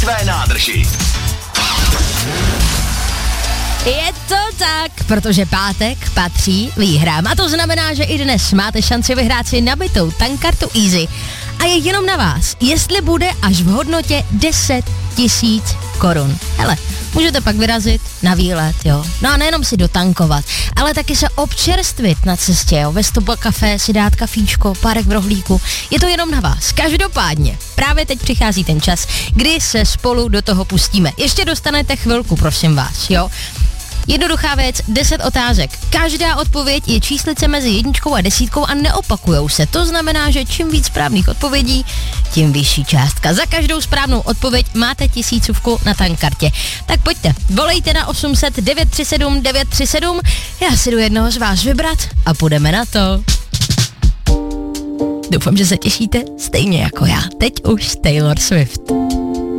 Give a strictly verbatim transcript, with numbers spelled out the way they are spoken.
své nádrži. Je to tak, protože pátek patří výhrám. A to znamená, že i dnes máte šanci vyhrát si nabitou tankartu Easy. A je jenom na vás, jestli bude až v hodnotě deset tisíc korun. Hele, můžete pak vyrazit na výlet, jo. No a nejenom si dotankovat, ale taky se občerstvit na cestě, jo. Ve Stopa Café si dát kafíčko, párek v rohlíku. Je to jenom na vás. Každopádně, právě teď přichází ten čas, kdy se spolu do toho pustíme. Ještě dostanete chvilku, prosím vás, jo. Jednoduchá věc, deset otázek. Každá odpověď je číslice mezi jedničkou a desítkou a neopakujou se. To znamená, že čím víc správných odpovědí, tím vyšší částka. Za každou správnou odpověď máte tisícovku na tankartě. Tak pojďte, volejte na osm set devět tři sedm devět tři sedm. Já si jdu jednoho z vás vybrat a půjdeme na to. Doufám, že se těšíte stejně jako já. Teď už Taylor Swift.